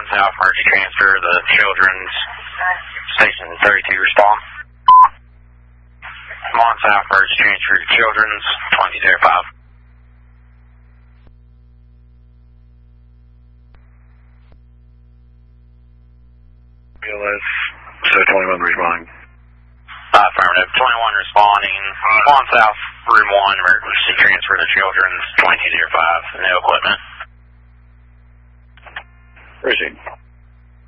South, emergency transfer, the children's, station 32, respond. Come on South, emergency transfer, children's, 2005. BLS, so 21 responding. Affirmative, 21 responding. Come on South, room 1, emergency transfer to children's, 2205, no equipment. Proceed.